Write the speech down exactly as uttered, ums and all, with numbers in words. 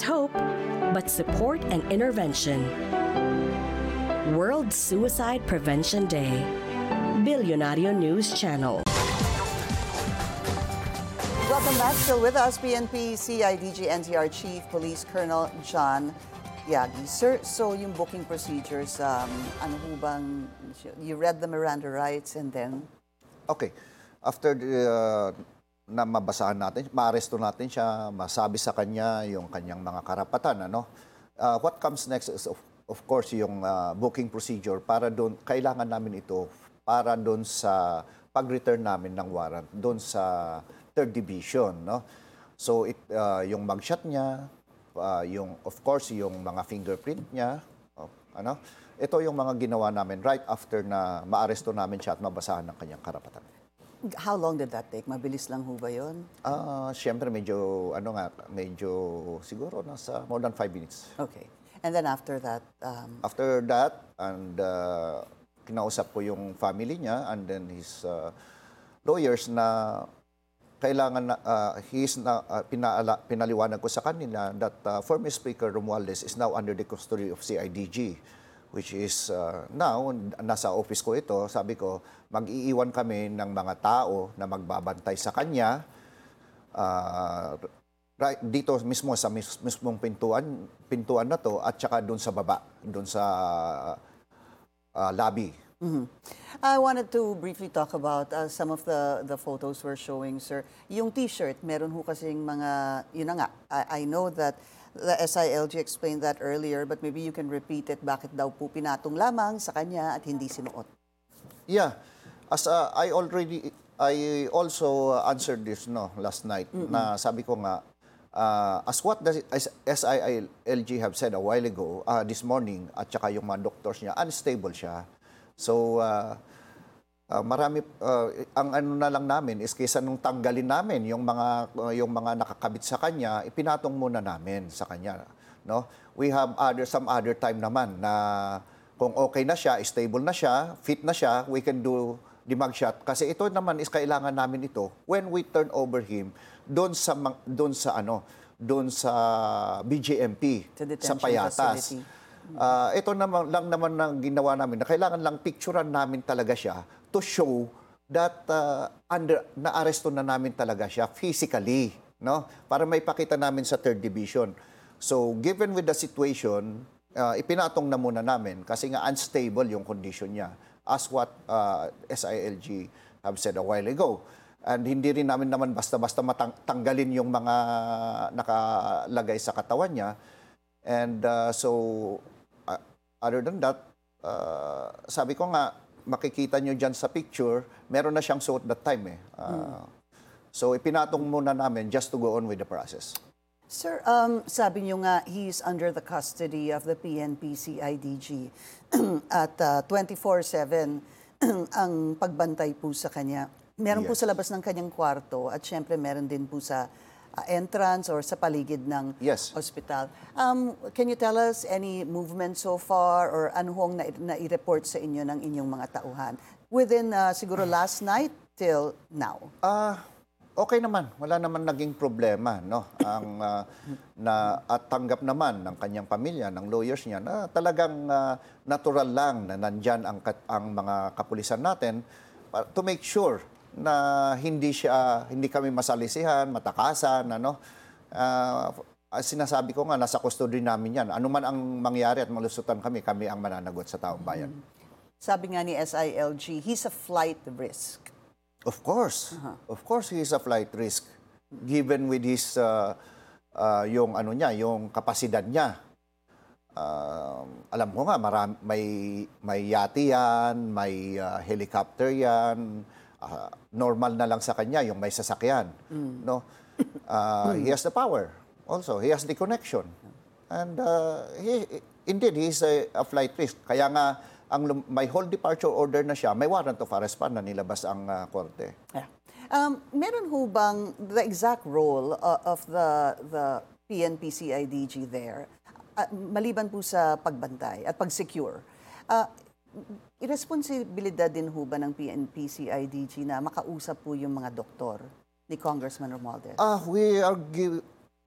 hope, but support and intervention. World Suicide Prevention Day. Billionario News Channel. Welcome back. Still with us, P N P C I D G N T R Chief Police Colonel John Yagi. Sir, so yung booking procedures, um, ano ho bang, you read the Miranda rights and then? Okay. After the, uh, na mabasahan natin, maaresto natin siya, masabi sa kanya yung kanyang mga karapatan, ano? Uh, what comes next is, of, of course, yung uh, booking procedure para doon, kailangan namin ito para doon sa pag-return namin ng warrant, doon sa third division, no? So, it, uh, yung mugshot niya, uh, yung, of course, yung mga fingerprint niya, oh, ano? Ito yung mga ginawa namin right after na maaresto namin siya at mabasahan ng kanyang karapatan. How long did that take? Mabilis lang ho ba yun? Ah, uh, siyempre medyo ano nga, medyo siguro nasa more than five minutes. Okay. And then after that, um... after that, and uh, kinausap ko yung family niya and then his uh, lawyers na kailangan na uh, he's na uh, pinaala, pinaliwanag ko sa kanila that uh, former Speaker Romualdez is now under the custody of C I D G, which is uh, now, nasa office ko ito, sabi ko, mag-iiwan kami ng mga tao na magbabantay sa kanya uh, right, dito mismo sa mis mismong pintuan, pintuan na to at saka doon sa baba, doon sa uh, lobby. Mm-hmm. I wanted to briefly talk about uh, some of the, the photos we're showing, sir. Yung t-shirt, meron ho kasing mga, yun na nga, I, I know that the S I L G explained that earlier, but maybe you can repeat it. Bakit daw po pinatong lamang sa kanya at hindi sinuot? Yeah. As uh, I already, I also answered this no last night, mm-hmm. na sabi ko nga, uh, as what the S I L G have said a while ago, uh, this morning, at saka yung mga doctors niya, unstable siya. So, uh, Uh, marami uh, ang ano na lang namin is kaysa nung tanggalin namin yung mga uh, yung mga nakakabit sa kanya, ipinatong muna namin sa kanya, no? We have other some other time naman na kung okay na siya, stable na siya, fit na siya, we can do the mugshot kasi ito naman is kailangan namin ito when we turn over him doon sa doon sa ano, doon sa B J M P sa Payatas. Uh, ito naman lang naman ang ginawa namin na kailangan lang picturean namin talaga siya to show that uh, under na-aresto na namin talaga siya physically, no? Para may pakita namin sa third division. So, given with the situation, uh, ipinatong na muna namin kasi nga unstable yung condition niya as what uh, S I L G have said a while ago. And hindi rin namin naman basta-basta matanggalin yung mga nakalagay sa katawan niya. And uh, so, uh, other than that, uh, sabi ko nga, makikita nyo dyan sa picture, meron na siyang suot that time eh. Uh, hmm. So, ipinatong muna namin just to go on with the process. Sir, um, sabi nyo nga, he's under the custody of the P N P C I D G at uh, twenty-four seven ang pagbantay po sa kanya. Meron yes. po sa labas ng kanyang kwarto at syempre meron din po sa uh, entrance or sa paligid ng yes. hospital. Um, can you tell us any movement so far or ano hong na-i-report sa inyo ng inyong mga tauhan? Within uh, siguro last night till now? Ah, uh, okay naman. Wala naman naging problema, no? Ang uh, na at tanggap naman ng kanyang pamilya, ng lawyers niya na talagang uh, natural lang na nandyan ang ang mga kapulisan natin para to make sure na hindi siya hindi kami masalisihan, matakasan, ano. Uh, sinasabi ko nga nasa custody namin 'yan. Ano man ang mangyari at malusutan kami, kami ang mananagot sa taong bayan. Sabi nga ni S I L G, he's a flight risk. Of course. Uh-huh. Of course he is a flight risk given with his uh, uh, yung ano niya, yung kapasidad niya. Uh, alam ko nga marami, may may yate yan, may uh, helicopter yan. Uh, normal na lang sa kanya yung may sasakyan, mm. no? Uh, he has the power also. He has the connection. And uh, he, indeed, he is a, a flight risk. Kaya nga, ang, may whole departure order na siya, may warrant of arrest pa na nilabas ang uh, korte. Yeah. Um, meron ho bang the exact role uh, of the, the P N P C I D G there, uh, maliban po sa pagbantay at pag-secure, uh, irresponsibilidad din ho ba ng P N P C I D G na makausap po yung mga doktor ni Congressman Romualdez? Ah, uh, we are give,